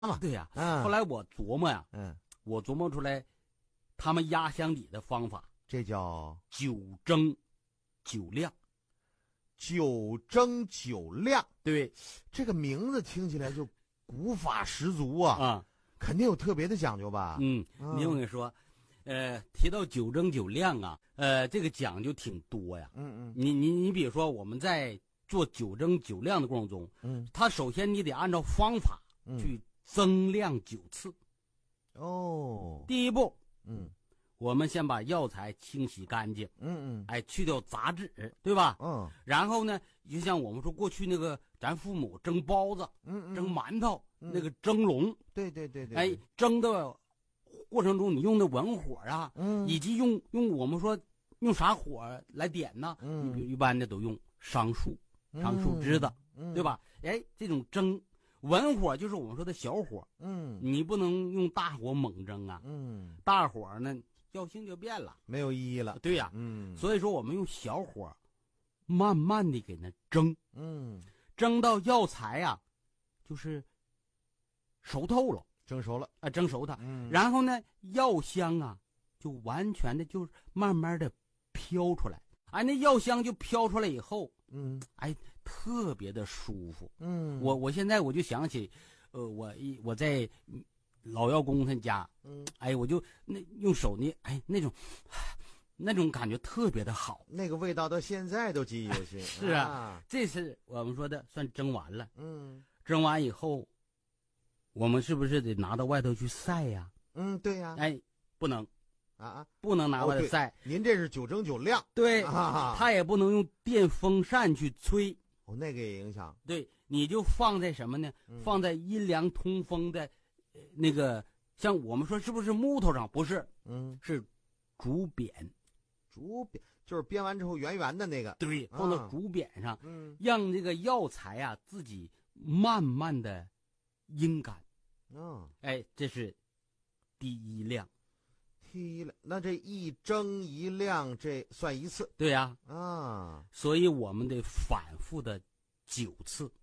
嘛。 对呀， 嗯， 后来我琢磨呀， 嗯， 我琢磨出来他们压箱底的方法， 这叫酒蒸酒酿。 酒蒸酒酿， 对这个名字听起来就古法十足啊， 啊， 肯定有特别的讲究吧？ 你我跟你说，提到酒蒸酒酿啊，这个讲究挺多呀。你比如说我们在做酒蒸酒酿的过程中，它首先你得按照方法去增量酒次。 哦， 第一步，我们先把药材清洗干净，去掉杂质，对吧？然后呢，就像我们说过去那个咱父母蒸包子，蒸馒头，那个蒸笼， 对， 蒸的过程中你用的文火啊，以及用我们说用啥火来点呢？一般的都用桑树枝子，对吧？这种蒸文火就是我们说的小火，你不能用大火猛蒸啊，大火呢药性就变了， 没有意义了。 对呀，所以说我们用小火，慢慢的给它蒸，蒸到药材呀，就是熟透了， 蒸熟了啊，蒸熟它，然后呢，药香啊，就完全的就是慢慢的飘出来，那药香就飘出来以后，特别的舒服，我现在我就想起，我在老药公他家，我就用手捏，那种感觉特别的好， 那个味道到现在都记忆犹新。 是啊，这是我们说的算蒸完了，蒸完以后，我们是不是得拿到外头去晒呀？ 对呀， 不能啊， 不能拿外头晒。 您这是酒蒸酒酿， 对，它也不能用电风扇去吹， 那个也影响。 对，你就放在什么呢？放在阴凉通风的。那个像我们说是不是木头上？不是，是竹匾， 就是煸完之后圆圆的那个， 对，放到竹匾上，让这个药材啊自己慢慢的阴干，这是第一量。 那这一蒸一晾，这算一次？ 对呀，所以我们得反复的9次。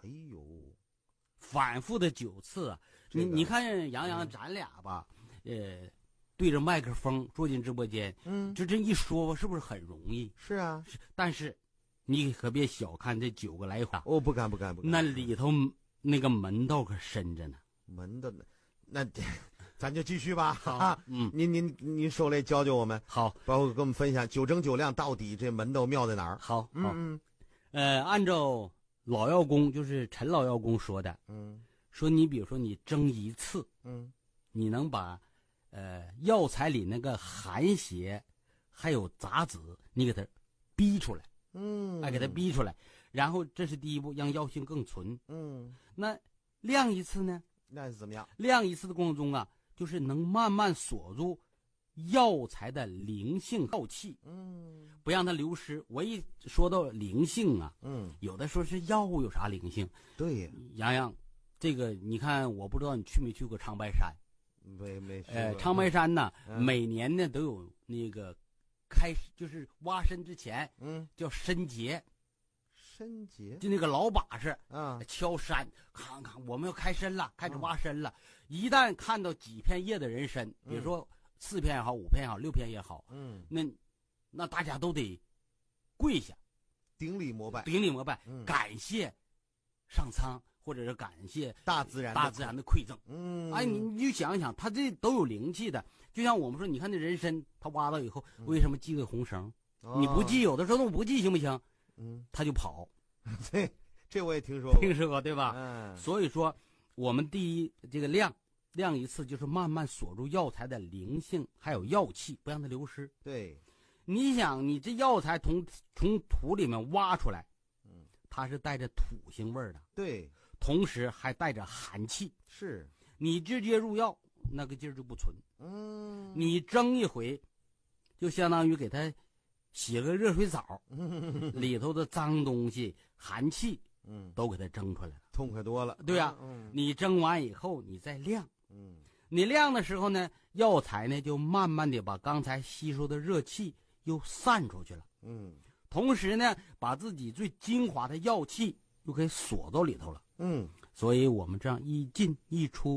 反复的9次啊！你看杨洋咱俩吧，对着麦克风坐进直播间，就这一说是不是很容易？ 是啊， 但是你可别小看这9个来回。 不敢。 那里头那个门道可深着呢。 门道那咱就继续吧。 好， 您受累教教我们。 好， 包括跟我们分享酒蒸酒酿到底这门道妙在哪儿？ 好，按照老药公就是陈老药公说的，说你比如说你蒸一次，你能把药材里那个寒邪还有杂质你给它逼出来，给它逼出来，然后这是第一步，让药性更纯。那晾一次呢？ 那是怎么样？ 晾一次的过程中啊，就是能慢慢锁住药材的灵性药气，不让它流失。我一说到灵性啊，有的说是药物有啥灵性？ 对呀， 洋洋，这个你看，我不知道你去没去过长白山？ 没去过。 长白山呢，每年呢都有那个就是挖参之前，叫参节。 参节就那个老把式敲山，看看我们要开参了，开始挖参了。一旦看到几片叶的人参，比如说4片也好，5片也好，6片也好，那大家都得跪下， 顶礼膜拜， 感谢上苍，或者是感谢大自然的馈赠。你就想想，它这都有灵气的。就像我们说，你看那人参，他挖到以后，为什么系个红绳？你不系，有的时候我不系行不行？他就跑。 这我也听说过，对吧？所以说，我们第一这个晾一次，就是慢慢锁住药材的灵性还有药气，不让它流失。 对， 你想，你这药材从土里面挖出来，它是带着土腥味的， 对， 同时还带着寒气。 是你直接入药，那个劲儿就不纯。你蒸一回，就相当于给它洗个热水澡，里头的脏东西、寒气，都给它蒸出来了， 痛快多了。 对呀，你蒸完以后，你再晾，你晾的时候呢，药材呢就慢慢的把刚才吸收的热气又散出去了，同时呢，把自己最精华的药气又给锁到里头了， 所以我们这样一进一出